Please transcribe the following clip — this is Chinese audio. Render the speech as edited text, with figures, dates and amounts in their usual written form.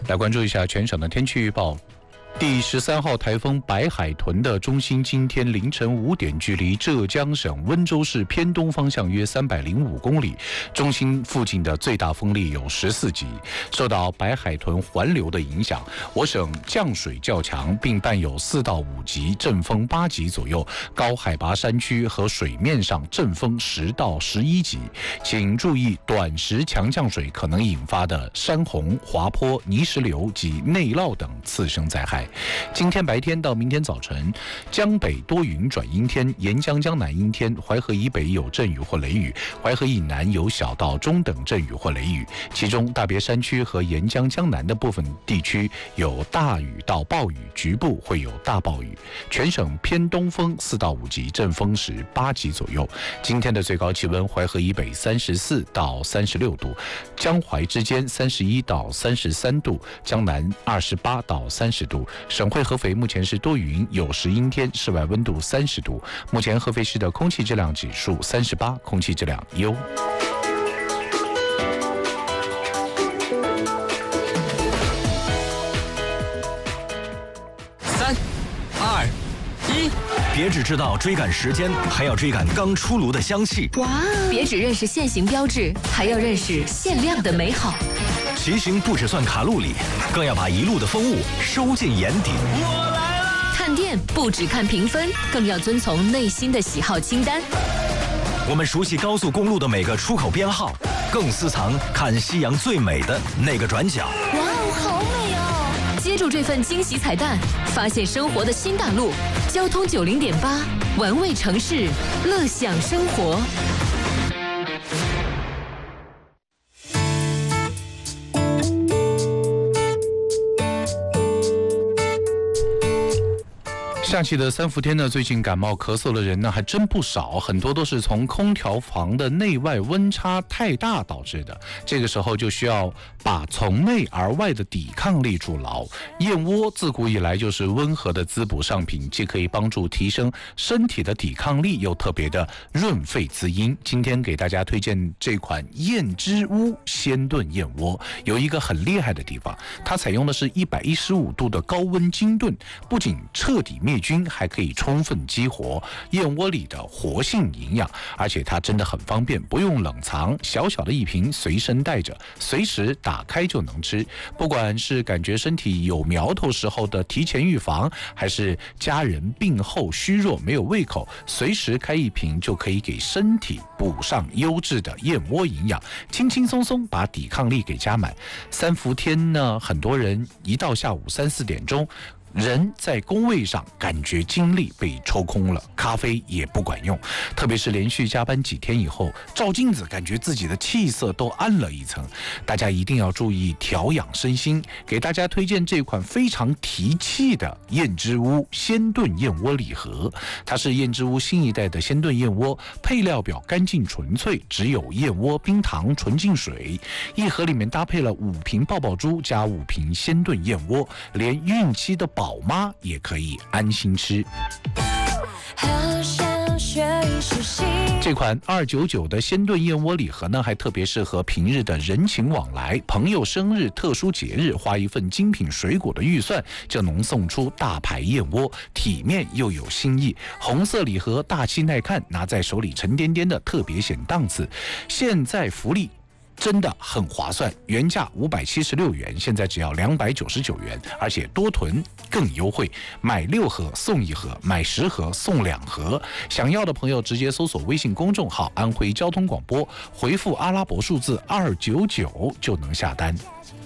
来关注一下全省的天气预报。第13号台风白海豚的中心今天凌晨5点，距离浙江省温州市偏东方向约305公里，中心附近的最大风力有14级。受到白海豚环流的影响，我省降水较强，并伴有4到5级，阵风8级左右，高海拔山区和水面上阵风10到11级。请注意短时强降水可能引发的山洪、滑坡、泥石流及内涝等次生灾害。今天白天到明天早晨，江北多云转阴天，沿江江南阴天，淮河以北有阵雨或雷雨，淮河以南有小到中等阵雨或雷雨，其中大别山区和沿江江南的部分地区有大雨到暴雨，局部会有大暴雨。全省偏东风4到5级，阵风时8级左右。今天的最高气温，淮河以北34到36度，江淮之间31到33度，江南28到30度。省会合肥目前是多云，有时阴天，室外温度30度。目前合肥市的空气质量指数38，空气质量优。 3、2、1，别只知道追赶时间，还要追赶刚出炉的香气。 哇！别只认识现行标志，还要认识限量的美好。 骑行不只算卡路里，更要把一路的风物收进眼底。 我来了！看店不只看评分，更要遵从内心的喜好清单。 我们熟悉高速公路的每个出口编号，更私藏看夕阳最美的那个转角。 哇哦，好美哦！接住这份惊喜彩蛋，发现生活的新大陆。交通90.8，玩味城市，乐享生活。 夏季的3伏天呢，最近感冒咳嗽的人呢还真不少，很多都是从空调房的内外温差太大导致的。这个时候就需要把从内而外的抵抗力筑牢。燕窝自古以来就是温和的滋补上品，既可以帮助提升身体的抵抗力，又特别的润肺滋阴。今天给大家推荐这款燕之屋鲜炖燕窝，有一个很厉害的地方，它采用的是115度的高温精炖，不仅彻底灭菌，还可以充分激活燕窝里的活性营养，而且它真的很方便，不用冷藏，小小的一瓶随身带着，随时打开就能吃。不管是感觉身体有苗头时候的提前预防，还是家人病后虚弱没有胃口，随时开一瓶就可以给身体补上优质的燕窝营养，轻轻松松把抵抗力给加满。3伏天呢，很多人一到下午3、4点钟，人在工位上感觉精力被抽空了，咖啡也不管用，特别是连续加班几天以后，照镜子感觉自己的气色都暗了一层。大家一定要注意调养身心，给大家推荐这款非常提气的燕之屋鲜炖燕窝礼盒。它是燕之屋新一代的鲜炖燕窝，配料表干净纯粹，只有燕窝、冰糖、纯净水。一盒里面搭配了5瓶爆爆珠加5瓶鲜炖燕窝，连孕期的宝妈也可以安心吃。这款299的鲜炖燕窝礼盒呢，还特别适合平日的人情往来，朋友生日、特殊节日，花一份精品水果的预算就能送出大牌燕窝，体面又有新意。红色礼盒大气耐看，拿在手里沉甸甸的，特别显档次。现在福利真的很划算，原价576元，现在只要299元，而且多囤更优惠，买6盒送1盒，买10盒送2盒。想要的朋友直接搜索微信公众号安徽交通广播，回复阿拉伯数字299就能下单。